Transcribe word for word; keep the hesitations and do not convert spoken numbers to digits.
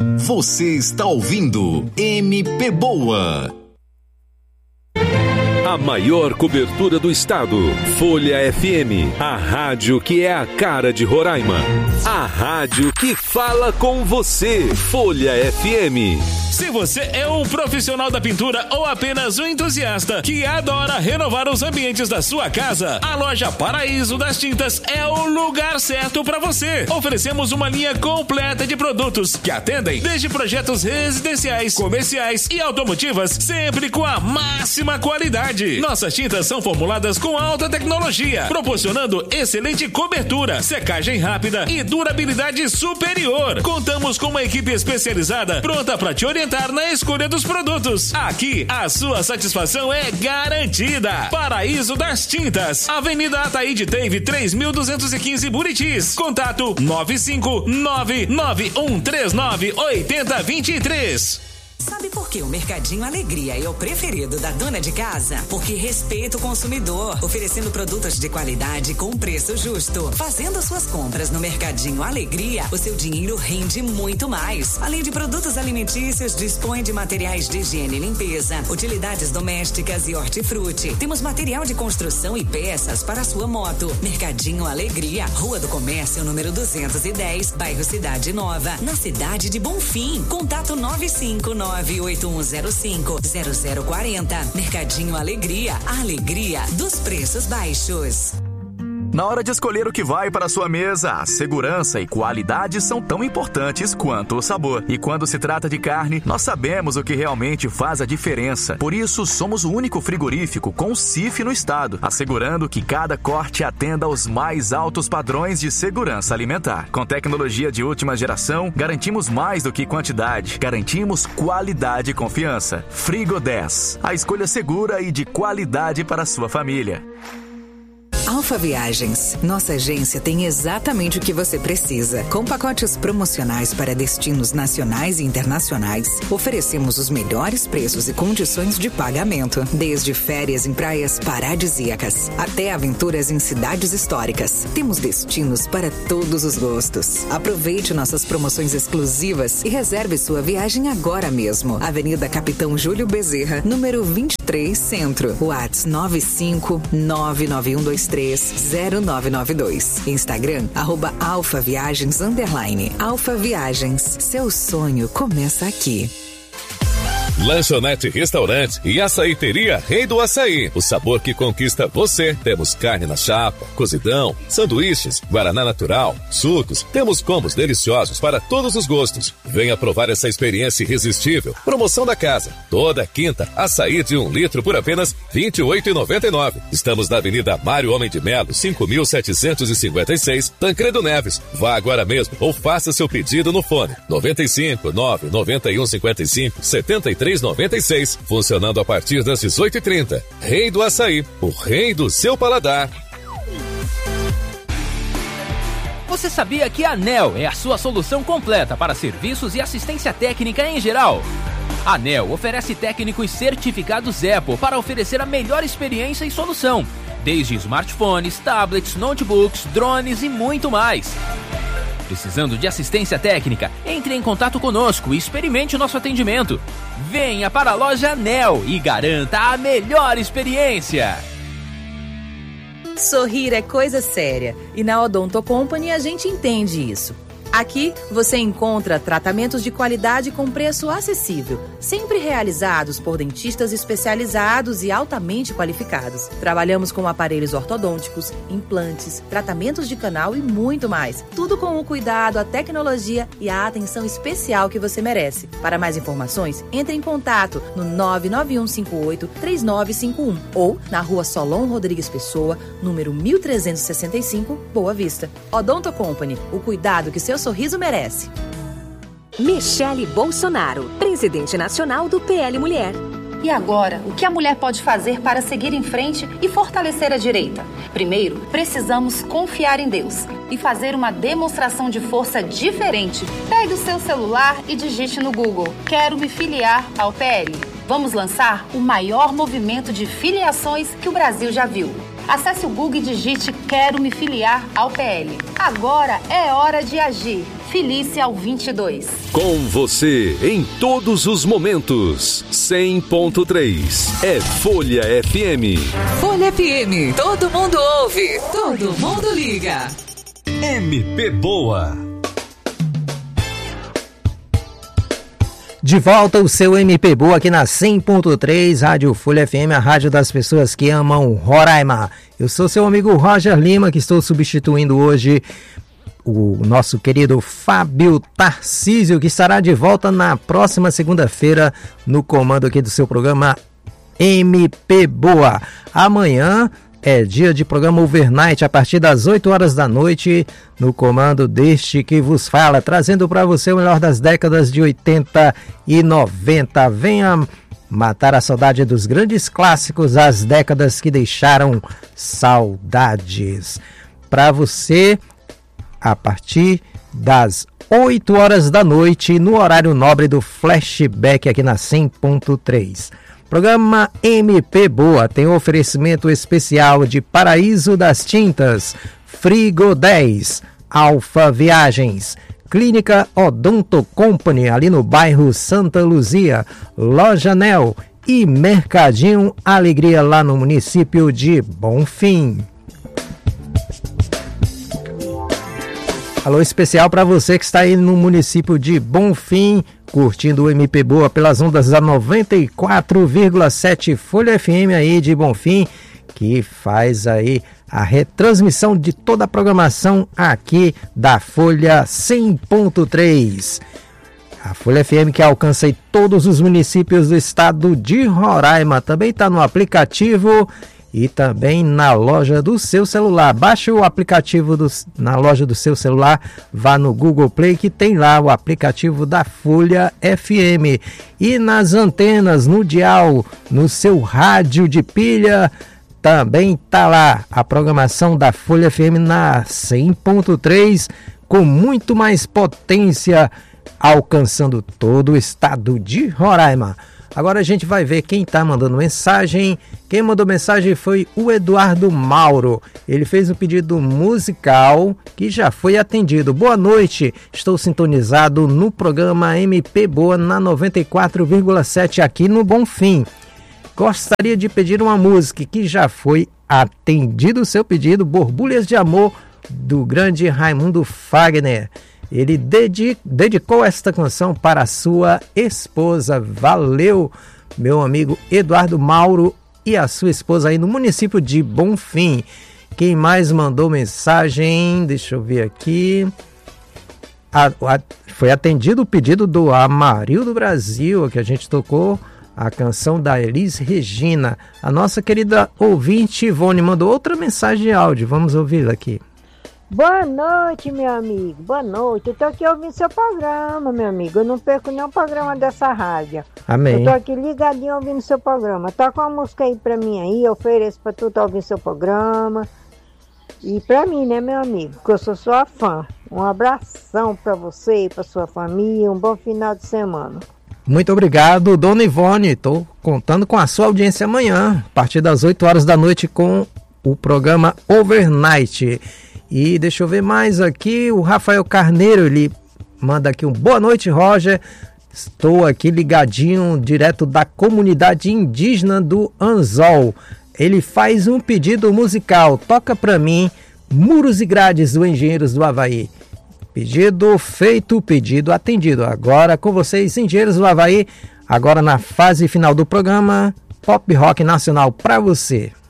Você está ouvindo M P Boa. A maior cobertura do estado. Folha F M. A rádio que é a cara de Roraima. A rádio que fala com você. Folha F M. Se você é um profissional da pintura ou apenas um entusiasta que adora renovar os ambientes da sua casa, a loja Paraíso das Tintas é o lugar certo para você. Oferecemos uma linha completa de produtos que atendem desde projetos residenciais, comerciais e automotivas, sempre com a máxima qualidade. Nossas tintas são formuladas com alta tecnologia, proporcionando excelente cobertura, secagem rápida e durabilidade superior. Contamos com uma equipe especializada pronta para te orientar na escolha dos produtos. Aqui, a sua satisfação é garantida. Paraíso das Tintas, Avenida Ataíde Teve, três mil duzentos e quinze, Buritis. Contato nove cinco nove nove um três nove oito zero dois três. Sabe por que o Mercadinho Alegria é o preferido da dona de casa? Porque respeita o consumidor, oferecendo produtos de qualidade com preço justo. Fazendo suas compras no Mercadinho Alegria, o seu dinheiro rende muito mais. Além de produtos alimentícios, dispõe de materiais de higiene e limpeza, utilidades domésticas e hortifruti. Temos material de construção e peças para a sua moto. Mercadinho Alegria, Rua do Comércio, número duzentos e dez, bairro Cidade Nova, na cidade de Bonfim. Contato nove cinco nove oito um zero cinco zero zero quatro zero. Mercadinho Alegria, a alegria dos preços baixos. Na hora de escolher o que vai para a sua mesa, a segurança e qualidade são tão importantes quanto o sabor. E quando se trata de carne, nós sabemos o que realmente faz a diferença. Por isso, somos o único frigorífico com C I F no estado, assegurando que cada corte atenda aos mais altos padrões de segurança alimentar. Com tecnologia de última geração, garantimos mais do que quantidade, garantimos qualidade e confiança. Frigo dez, a escolha segura e de qualidade para a sua família. Alfa Viagens. Nossa agência tem exatamente o que você precisa. Com pacotes promocionais para destinos nacionais e internacionais, oferecemos os melhores preços e condições de pagamento. Desde férias em praias paradisíacas até aventuras em cidades históricas. Temos destinos para todos os gostos. Aproveite nossas promoções exclusivas e reserve sua viagem agora mesmo. Avenida Capitão Júlio Bezerra, número vinte e três, Centro. WhatsApp nove cinco nove nove um dois três zero nove nove dois. Instagram, arroba Alfa Viagens underline. Alfa Viagens, seu sonho começa aqui. Lanchonete, restaurante e açaiteria Rei do Açaí. O sabor que conquista você. Temos carne na chapa, cozidão, sanduíches, guaraná natural, sucos. Temos combos deliciosos para todos os gostos. Venha provar essa experiência irresistível. Promoção da casa. Toda quinta, açaí de um litro por apenas vinte e oito reais e noventa e nove centavos. Estamos na Avenida Mário Homem de Melo, cinco mil setecentos e cinquenta e seis, Tancredo Neves. Vá agora mesmo ou faça seu pedido no fone noventa e cinco, nove noventa e um, cinquenta e cinco, setenta e três noventa e seis, funcionando a partir das dezoito e trinta. Rei do Açaí, o rei do seu paladar. Você sabia que a ANEEL é a sua solução completa para serviços e assistência técnica em geral? A ANEEL oferece técnicos certificados Apple para oferecer a melhor experiência e solução, desde smartphones, tablets, notebooks, drones e muito mais. Precisando de assistência técnica? Entre em contato conosco e experimente o nosso atendimento. Venha para a loja ANEEL e garanta a melhor experiência. Sorrir é coisa séria e na Odonto Company a gente entende isso. Aqui você encontra tratamentos de qualidade com preço acessível, sempre realizados por dentistas especializados e altamente qualificados. Trabalhamos com aparelhos ortodônticos, implantes, tratamentos de canal e muito mais. Tudo com o cuidado, a tecnologia e a atenção especial que você merece. Para mais informações, entre em contato no nove nove um cinco oito três nove cinco um ou na Rua Solon Rodrigues Pessoa, número mil trezentos e sessenta e cinco, Boa Vista. Odonto Company, o cuidado que seu sorriso merece. Michele Bolsonaro, presidente nacional do P L Mulher. E agora, o que a mulher pode fazer para seguir em frente e fortalecer a direita? Primeiro, precisamos confiar em Deus e fazer uma demonstração de força diferente. Pegue o seu celular e digite no Google: quero me filiar ao P L. Vamos lançar o maior movimento de filiações que o Brasil já viu. Acesse o Google e digite: quero me filiar ao P L. Agora é hora de agir. Felícia ao vinte e dois. Com você em todos os momentos. cem ponto três é Folha F M. Folha F M. Todo mundo ouve. Todo mundo liga. M P Boa. De volta o seu M P Boa aqui na cem ponto três, Rádio Folha F M, a rádio das pessoas que amam Roraima. Eu sou seu amigo Roger Lima, que estou substituindo hoje o nosso querido Fábio Tarcísio, que estará de volta na próxima segunda-feira no comando aqui do seu programa M P Boa. Amanhã é dia de programa Overnight, a partir das oito horas da noite, no comando deste que vos fala, trazendo para você o melhor das décadas de oitenta e noventa. Venha matar a saudade dos grandes clássicos, as décadas que deixaram saudades. Para você, a partir das oito horas da noite, no horário nobre do Flashback aqui na cem ponto três. Programa M P Boa tem um oferecimento especial de Paraíso das Tintas, Frigo dez, Alfa Viagens, Clínica Odonto Company, ali no bairro Santa Luzia, Loja Nel e Mercadinho Alegria, lá no município de Bonfim. Alô especial para você que está aí no município de Bonfim, curtindo o M P Boa pelas ondas da noventa e quatro vírgula sete Folha F M aí de Bonfim, que faz aí a retransmissão de toda a programação aqui da Folha cem ponto três. A Folha F M que alcança aí todos os municípios do estado de Roraima. Também está no aplicativo e também na loja do seu celular. Baixe o aplicativo do, na loja do seu celular, vá no Google Play que tem lá o aplicativo da Folha F M. E nas antenas, no dial, no seu rádio de pilha, também tá lá a programação da Folha F M na cem ponto três, com muito mais potência, alcançando todo o estado de Roraima. Agora a gente vai ver quem está mandando mensagem. Quem mandou mensagem foi o Eduardo Mauro. Ele fez um pedido musical que já foi atendido. Boa noite, estou sintonizado no programa M P Boa na noventa e quatro vírgula sete aqui no Bonfim. Gostaria de pedir uma música que já foi atendido o seu pedido, Borbulhas de Amor, do grande Raimundo Fagner. Ele dedic, dedicou esta canção para a sua esposa. Valeu, meu amigo Eduardo Mauro e a sua esposa aí no município de Bonfim. Quem mais mandou mensagem? Deixa eu ver aqui. A, a, foi atendido o pedido do Amarildo Brasil, que a gente tocou a canção da Elis Regina. A nossa querida ouvinte Ivone mandou outra mensagem de áudio. Vamos ouvi-la aqui. Boa noite, meu amigo. Boa noite. Eu tô aqui ouvindo seu programa, meu amigo. Eu não perco nenhum programa dessa rádio. Amém. Eu tô aqui ligadinho ouvindo seu programa. Toca uma música aí pra mim aí. Eu ofereço pra tu tá ouvindo seu programa. E pra mim, né, meu amigo? Que eu sou sua fã. Um abração pra você e pra sua família. Um bom final de semana. Muito obrigado, dona Ivone. Estou contando com a sua audiência amanhã, a partir das oito horas da noite, com o programa Overnight. E deixa eu ver mais aqui, o Rafael Carneiro, ele manda aqui um boa noite, Roger. Estou aqui ligadinho, direto da comunidade indígena do Anzol. Ele faz um pedido musical, toca pra mim, Muros e Grades do Engenheiros do Havaí. Pedido feito, pedido atendido. Agora com vocês, Engenheiros do Havaí, agora na fase final do programa, Pop Rock Nacional pra você.